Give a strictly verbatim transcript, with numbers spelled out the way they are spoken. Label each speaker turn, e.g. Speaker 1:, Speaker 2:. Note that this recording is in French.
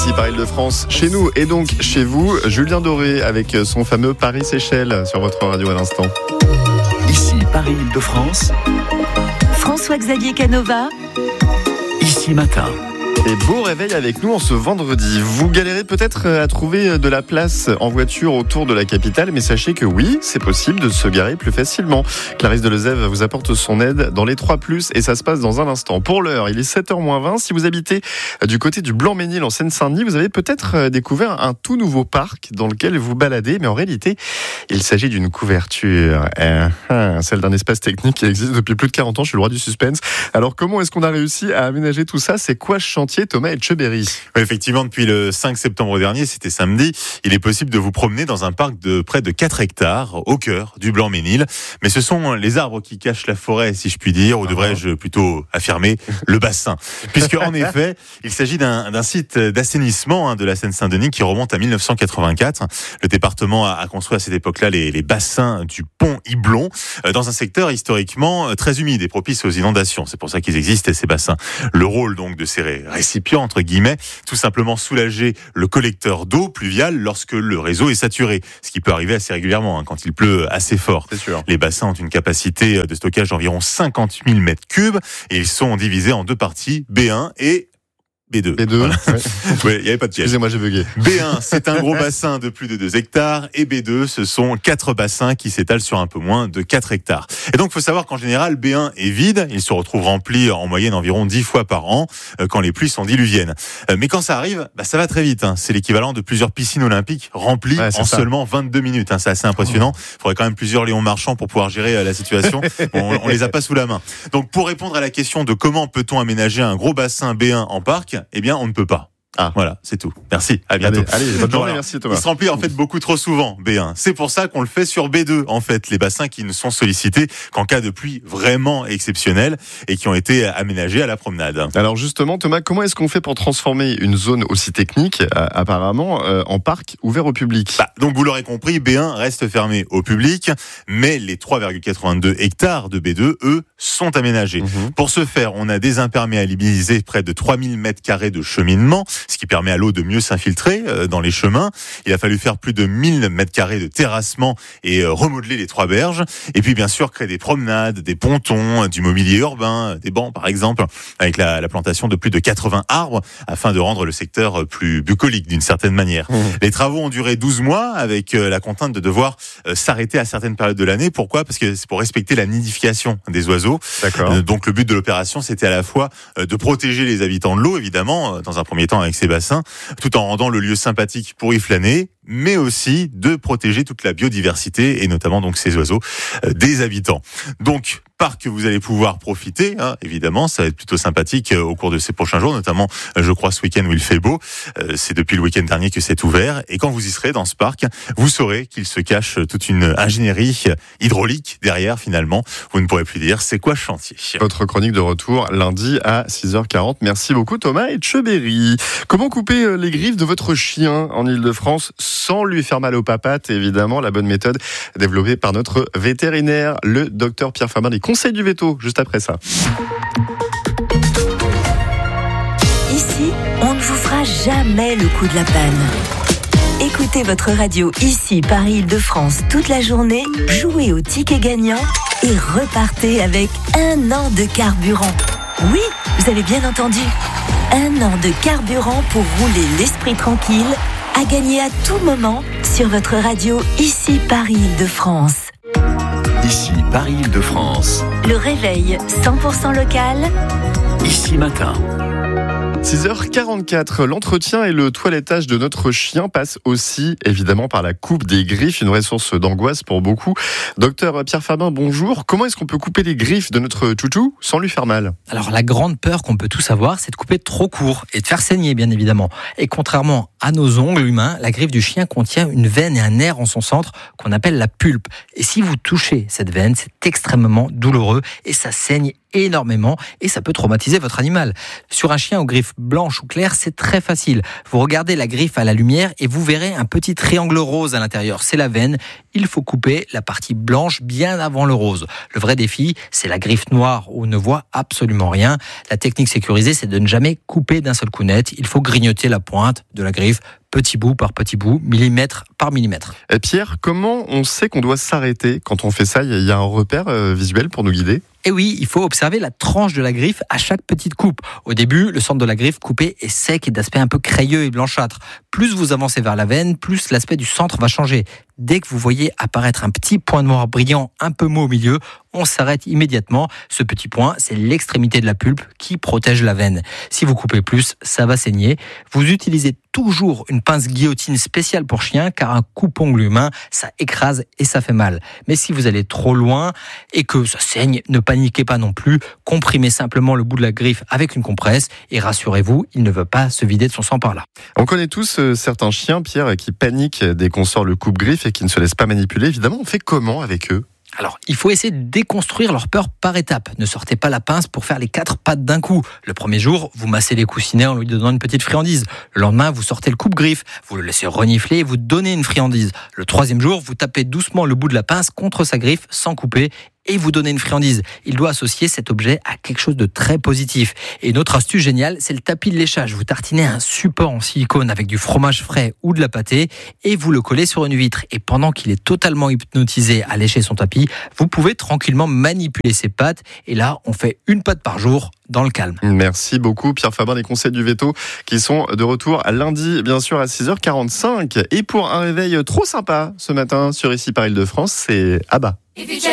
Speaker 1: Ici par Île-de-France, chez nous et donc chez vous, Julien Doré avec son fameux Paris-Seychelles sur votre radio à l'instant.
Speaker 2: Ici Paris Île-de-France,
Speaker 3: François-Xavier Canova,
Speaker 2: Ici Matin.
Speaker 1: Et beau réveil avec nous en ce vendredi. Vous galérez peut-être à trouver de la place en voiture autour de la capitale, mais sachez que oui, c'est possible de se garer plus facilement. Clarisse Delezève vous apporte son aide dans les trois plus et ça se passe dans un instant. Pour l'heure, il est sept heures moins vingt. Si vous habitez du côté du Blanc-Ménil en Seine-Saint-Denis, vous avez peut-être découvert un tout nouveau parc dans lequel vous baladez, mais en réalité, il s'agit d'une couverture. Euh, euh, celle d'un espace technique qui existe depuis plus de quarante ans. Je suis le roi du suspense. Alors comment est-ce qu'on a réussi à aménager tout ça ? C'est quoi ce chantier ? Thomas Etcheberry.
Speaker 4: Oui, effectivement, depuis le cinq septembre dernier, c'était samedi, il est possible de vous promener dans un parc de près de quatre hectares au cœur du Blanc-Ménil. Mais ce sont les arbres qui cachent la forêt, si je puis dire, ou devrais-je plutôt affirmer le bassin. Puisque, en effet, il s'agit d'un, d'un site d'assainissement hein, de la Seine-Saint-Denis qui remonte à dix-neuf cent quatre-vingt-quatre. Le département a, a construit à cette époque-là les, les bassins du pont Iblon, euh, dans un secteur historiquement très humide et propice aux inondations. C'est pour ça qu'ils existent, ces bassins. Le rôle donc de ces récipient, entre guillemets, tout simplement soulager le collecteur d'eau pluviale lorsque le réseau est saturé, ce qui peut arriver assez régulièrement hein, quand il pleut assez fort.
Speaker 1: C'est sûr.
Speaker 4: Les bassins ont une capacité de stockage d'environ cinquante mille mètres cubes et ils sont divisés en deux parties, B un et B deux.
Speaker 1: B deux,
Speaker 4: voilà.
Speaker 1: ouais.
Speaker 4: Oui, il n'y avait pas de piège.
Speaker 1: Excusez-moi, j'ai bugué.
Speaker 4: B un, c'est un gros bassin de plus de deux hectares et B deux, ce sont quatre bassins qui s'étalent sur un peu moins de quatre hectares. Et donc, il faut savoir qu'en général, B un est vide. Il se retrouve rempli en moyenne environ dix fois par an euh, quand les pluies sont diluviennes. Euh, mais quand ça arrive, bah, ça va très vite. Hein. C'est l'équivalent de plusieurs piscines olympiques remplies
Speaker 1: ouais,
Speaker 4: en
Speaker 1: ça.
Speaker 4: seulement vingt-deux minutes. Hein. C'est assez impressionnant. Il faudrait quand même plusieurs lions marchands pour pouvoir gérer euh, la situation. Bon, on, on les a pas sous la main. Donc, pour répondre à la question de comment peut-on aménager un gros bassin B un en parc, eh bien, on ne peut pas.
Speaker 1: Ah.
Speaker 4: Voilà, c'est tout. Merci, à bientôt.
Speaker 1: Allez, allez bonne journée,
Speaker 4: alors,
Speaker 1: merci Thomas.
Speaker 4: Il se remplit en fait beaucoup trop souvent, B un. C'est pour ça qu'on le fait sur B deux, en fait, les bassins qui ne sont sollicités qu'en cas de pluie vraiment exceptionnelle et qui ont été aménagés à la promenade.
Speaker 1: Alors justement, Thomas, comment est-ce qu'on fait pour transformer une zone aussi technique, euh, apparemment, euh, en parc ouvert au public ?
Speaker 4: Bah, donc vous l'aurez compris, B un reste fermé au public, mais les trois virgule quatre-vingt-deux hectares de B deux, eux, sont aménagés.
Speaker 1: Mmh.
Speaker 4: Pour ce faire, on a désimperméabilisé près de trois mille mètres carrés de cheminement, ce qui permet à l'eau de mieux s'infiltrer dans les chemins. Il a fallu faire plus de mille mètres carrés de terrassement et remodeler les trois berges. Et puis, bien sûr, créer des promenades, des pontons, du mobilier urbain, des bancs, par exemple, avec la, la plantation de plus de quatre-vingts arbres afin de rendre le secteur plus bucolique d'une certaine manière. Mmh. Les travaux ont duré douze mois avec la contrainte de devoir s'arrêter à certaines périodes de l'année. Pourquoi ? Parce que c'est pour respecter la nidification des oiseaux.
Speaker 1: D'accord.
Speaker 4: Donc, le but de l'opération, c'était à la fois de protéger les habitants de l'eau, évidemment, dans un premier temps avec ces bassins, tout en rendant le lieu sympathique pour y flâner, mais aussi de protéger toute la biodiversité et notamment donc ces oiseaux euh, des habitants. Donc parc que vous allez pouvoir profiter, hein, évidemment, ça va être plutôt sympathique euh, au cours de ces prochains jours, notamment euh, je crois ce week-end où il fait beau. Euh, c'est depuis le week-end dernier que c'est ouvert et quand vous y serez dans ce parc, vous saurez qu'il se cache toute une ingénierie hydraulique derrière finalement. Vous ne pourrez plus dire c'est quoi ce chantier.
Speaker 1: Votre chronique de retour lundi à six heures quarante. Merci beaucoup Thomas Etcheberry. Comment couper les griffes de votre chien en Île-de-France sans lui faire mal aux papates, évidemment, la bonne méthode développée par notre vétérinaire, le docteur Pierre Faber, les conseils du véto, juste après ça.
Speaker 3: ici, on ne vous fera jamais le coup de la panne. Écoutez votre radio ici, Paris Île-de-France, toute la journée, jouez au ticket gagnant et repartez avec un an de carburant. Oui, vous avez bien entendu. Un an de carburant pour rouler l'esprit tranquille, à gagner à tout moment sur votre radio ici Paris Île-de-France.
Speaker 2: Ici Paris Île-de-France.
Speaker 3: Le réveil cent pour cent local.
Speaker 2: Ici Matin.
Speaker 1: six heures quarante-quatre, l'entretien et le toilettage de notre chien passent aussi évidemment par la coupe des griffes, une vraie source d'angoisse pour beaucoup. Docteur Pierre Faber, bonjour. Comment est-ce qu'on peut couper les griffes de notre toutou sans lui faire mal ?
Speaker 5: Alors la grande peur qu'on peut tous avoir, c'est de couper trop court et de faire saigner bien évidemment. Et contrairement à nos ongles humains, la griffe du chien contient une veine et un nerf en son centre qu'on appelle la pulpe. Et si vous touchez cette veine, c'est extrêmement douloureux et ça saigne énormément et ça peut traumatiser votre animal. Sur un chien aux griffes blanches ou claires, c'est très facile. Vous regardez la griffe à la lumière et vous verrez un petit triangle rose à l'intérieur. C'est la veine. Il faut couper la partie blanche bien avant le rose. Le vrai défi, c'est la griffe noire où on ne voit absolument rien. La technique sécurisée, c'est de ne jamais couper d'un seul coup net. Il faut grignoter la pointe de la griffe petit bout par petit bout, millimètre par millimètre.
Speaker 1: Et Pierre, comment on sait qu'on doit s'arrêter quand on fait ça? Il y a un repère euh, visuel pour nous guider?
Speaker 5: Et oui, il faut observer la tranche de la griffe à chaque petite coupe. Au début, le centre de la griffe coupée est sec et d'aspect un peu crayeux et blanchâtre. Plus vous avancez vers la veine, plus l'aspect du centre va changer. Dès que vous voyez apparaître un petit point noir brillant un peu mou au milieu, on s'arrête immédiatement. Ce petit point, c'est l'extrémité de la pulpe qui protège la veine. Si vous coupez plus, ça va saigner. Vous utilisez toujours une pince guillotine spéciale pour chien, car un coupe-ongle humain, ça écrase et ça fait mal. Mais si vous allez trop loin et que ça saigne, ne paniquez pas non plus. Comprimez simplement le bout de la griffe avec une compresse et rassurez-vous, il ne veut pas se vider de son sang par là.
Speaker 1: On connaît tous euh, certains chiens, Pierre, qui paniquent dès qu'on sort le coupe-griffe et qui ne se laissent pas manipuler. Évidemment, on fait comment avec eux?
Speaker 5: Alors, il faut essayer de déconstruire leur peur par étapes. Ne sortez pas la pince pour faire les quatre pattes d'un coup. Le premier jour, vous massez les coussinets en lui donnant une petite friandise. Le lendemain, vous sortez le coupe-griffe. Vous le laissez renifler et vous donnez une friandise. Le troisième jour, vous tapez doucement le bout de la pince contre sa griffe sans couper et vous donnez une friandise. Il doit associer cet objet à quelque chose de très positif. Et une autre astuce géniale, c'est le tapis de léchage. Vous tartinez un support en silicone avec du fromage frais ou de la pâtée et vous le collez sur une vitre. Et pendant qu'il est totalement hypnotisé à lécher son tapis, vous pouvez tranquillement manipuler ses pattes. Et là, on fait une patte par jour dans le calme.
Speaker 1: Merci beaucoup Pierre Faber des conseils du veto qui sont de retour lundi bien sûr à six heures quarante-cinq. Et pour un réveil trop sympa ce matin sur Ici par Île-de-France, c'est Abba.